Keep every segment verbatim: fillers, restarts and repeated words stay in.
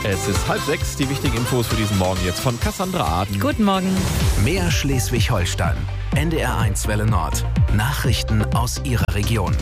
Es ist halb sechs, die wichtigen Infos für diesen Morgen jetzt von Cassandra Aden. Guten Morgen. Mehr Schleswig-Holstein. N D R eins Welle Nord. Nachrichten aus Ihrer Region.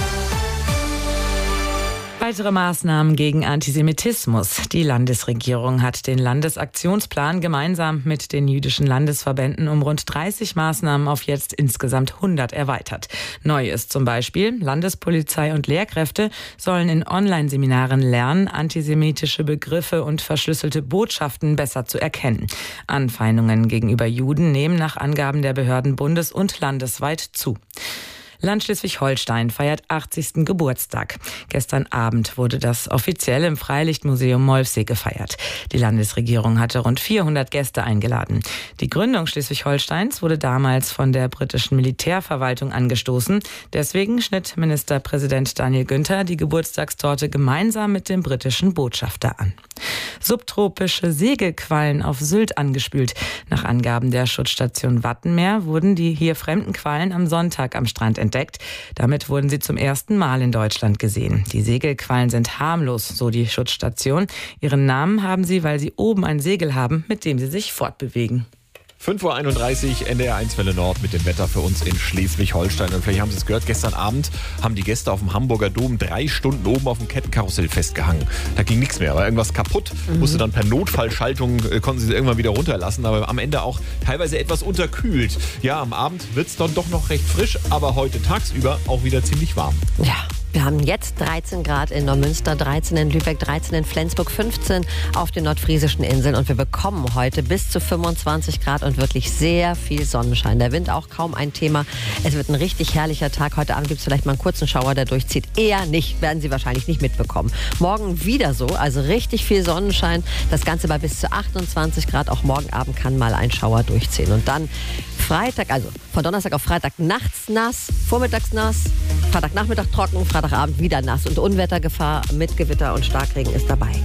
Weitere Maßnahmen gegen Antisemitismus. Die Landesregierung hat den Landesaktionsplan gemeinsam mit den jüdischen Landesverbänden um rund dreißig Maßnahmen auf jetzt insgesamt hundert erweitert. Neu ist zum Beispiel, Landespolizei und Lehrkräfte sollen in Online-Seminaren lernen, antisemitische Begriffe und verschlüsselte Botschaften besser zu erkennen. Anfeindungen gegenüber Juden nehmen nach Angaben der Behörden bundes- und landesweit zu. Land Schleswig-Holstein feiert achtzigsten Geburtstag. Gestern Abend wurde das offiziell im Freilichtmuseum Molfsee gefeiert. Die Landesregierung hatte rund vierhundert Gäste eingeladen. Die Gründung Schleswig-Holsteins wurde damals von der britischen Militärverwaltung angestoßen. Deswegen schnitt Ministerpräsident Daniel Günther die Geburtstagstorte gemeinsam mit dem britischen Botschafter an. Subtropische Segelquallen auf Sylt angespült. Nach Angaben der Schutzstation Wattenmeer wurden die hier fremden Quallen am Sonntag am Strand entdeckt. Damit wurden sie zum ersten Mal in Deutschland gesehen. Die Segelquallen sind harmlos, so die Schutzstation. Ihren Namen haben sie, weil sie oben ein Segel haben, mit dem sie sich fortbewegen. fünf Uhr einunddreißig, N D R eins Welle Nord mit dem Wetter für uns in Schleswig-Holstein. Und vielleicht haben Sie es gehört, gestern Abend haben die Gäste auf dem Hamburger Dom drei Stunden oben auf dem Kettenkarussell festgehangen. Da ging nichts mehr, war irgendwas kaputt. Mhm. Musste dann per Notfallschaltung, äh, konnten sie irgendwann wieder runterlassen, aber am Ende auch teilweise etwas unterkühlt. Ja, am Abend wird es dann doch noch recht frisch, aber heute tagsüber auch wieder ziemlich warm. Ja. Wir haben jetzt dreizehn Grad in Neumünster, dreizehn in Lübeck, dreizehn in Flensburg, fünfzehn auf den nordfriesischen Inseln. Und wir bekommen heute bis zu fünfundzwanzig Grad und wirklich sehr viel Sonnenschein. Der Wind auch kaum ein Thema. Es wird ein richtig herrlicher Tag. Heute Abend gibt es vielleicht mal einen kurzen Schauer, der durchzieht. Eher nicht, werden Sie wahrscheinlich nicht mitbekommen. Morgen wieder so, also richtig viel Sonnenschein. Das Ganze bei bis zu achtundzwanzig Grad. Auch morgen Abend kann mal ein Schauer durchziehen. Und dann Freitag, also von Donnerstag auf Freitag nachts nass, vormittags nass, Freitagnachmittag trocken, Freitagabend wieder nass und Unwettergefahr mit Gewitter und Starkregen ist dabei.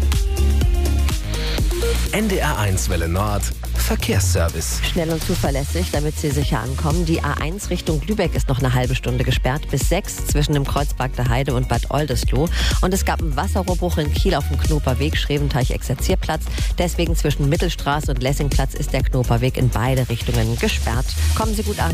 N D R eins Welle Nord. Verkehrsservice. Schnell und zuverlässig, damit Sie sicher ankommen. Die A eins Richtung Lübeck ist noch eine halbe Stunde gesperrt, bis sechs zwischen dem Kreuzberg der Heide und Bad Oldesloe. Und es gab einen Wasserrohrbruch in Kiel auf dem Knoperweg, Schreventeich-Exerzierplatz. Deswegen zwischen Mittelstraße und Lessingplatz ist der Knoperweg in beide Richtungen gesperrt. Kommen Sie gut an.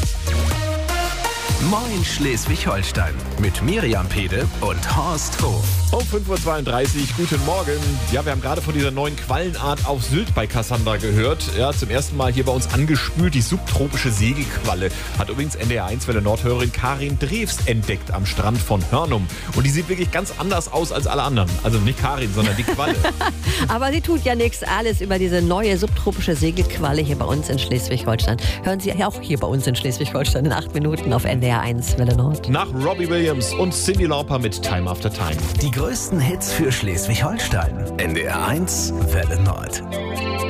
Moin Schleswig-Holstein mit Miriam Pede und Horst Hof. Um fünf Uhr zweiunddreißig, guten Morgen. Ja, wir haben gerade von dieser neuen Quallenart auf Sylt bei Cassandra gehört. Ja, zum ersten Mal hier bei uns angespült, die subtropische Segelqualle. Hat übrigens N D R eins Welle Nord-Hörerin Karin Drews entdeckt am Strand von Hörnum. Und die sieht wirklich ganz anders aus als alle anderen. Also nicht Karin, sondern die Qualle. Aber sie tut ja nichts. Alles über diese neue subtropische Segelqualle hier bei uns in Schleswig-Holstein. Hören Sie auch hier bei uns in Schleswig-Holstein in acht Minuten auf N D R eins Welle Nord. Nach Robbie Williams und Cyndi Lauper mit Time After Time. Die größten Hits für Schleswig-Holstein. N D R eins Welle Nord.